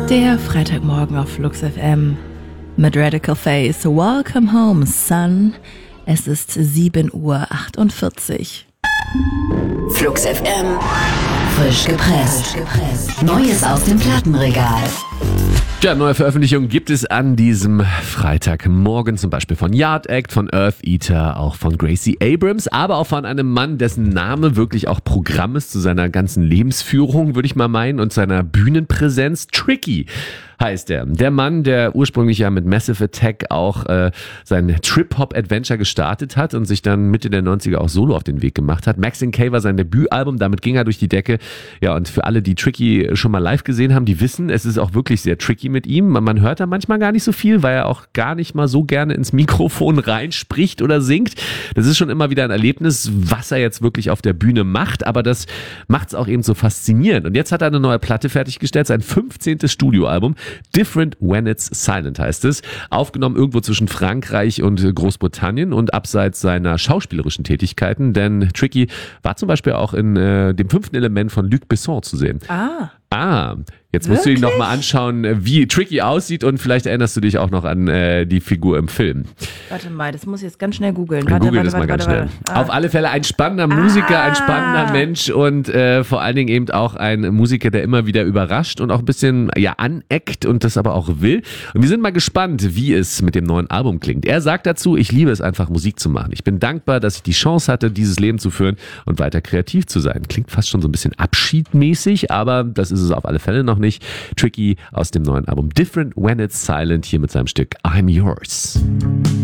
Der Freitagmorgen auf Flux FM mit Radical Face. Welcome home, son. Es ist 7:48 Uhr. Flux FM. Frisch gepresst. Neues aus dem Plattenregal. Ja, neue Veröffentlichungen gibt es an diesem Freitagmorgen, zum Beispiel von Yard Act, von Earth Eater, auch von Gracie Abrams, aber auch von einem Mann, dessen Name wirklich auch Programm ist zu seiner ganzen Lebensführung, würde ich mal meinen, und seiner Bühnenpräsenz. Tricky heißt er. Der Mann, der ursprünglich ja mit Massive Attack auch sein Trip-Hop-Adventure gestartet hat und sich dann Mitte der 90er auch solo auf den Weg gemacht hat. Max & K war sein Debütalbum, damit ging er durch die Decke. Ja, und für alle, die Tricky schon mal live gesehen haben, die wissen, es ist auch wirklich sehr tricky mit ihm. Man hört da manchmal gar nicht so viel, weil er auch gar nicht mal so gerne ins Mikrofon reinspricht oder singt. Das ist schon immer wieder ein Erlebnis, was er jetzt wirklich auf der Bühne macht, aber das macht es auch eben so faszinierend. Und jetzt hat er eine neue Platte fertiggestellt, sein 15. Studioalbum. Different When It's Silent heißt es. Aufgenommen irgendwo zwischen Frankreich und Großbritannien und abseits seiner schauspielerischen Tätigkeiten, denn Tricky war zum Beispiel auch in dem 5. Element von Luc Besson zu sehen. Jetzt musst du ihn nochmal anschauen, wie Tricky aussieht, und vielleicht erinnerst du dich auch noch an die Figur im Film. Warte mal, das muss ich jetzt ganz schnell googeln. Google das mal ganz schnell. Auf alle Fälle ein spannender Musiker, ein spannender Mensch und vor allen Dingen eben auch ein Musiker, der immer wieder überrascht und auch ein bisschen aneckt und das aber auch will. Und wir sind mal gespannt, wie es mit dem neuen Album klingt. Er sagt dazu: Ich liebe es einfach, Musik zu machen. Ich bin dankbar, dass ich die Chance hatte, dieses Leben zu führen und weiter kreativ zu sein. Klingt fast schon so ein bisschen abschiedmäßig, aber das ist es auf alle Fälle noch nicht. Tricky aus dem neuen Album Different When It's Silent, hier mit seinem Stück I'm Yours.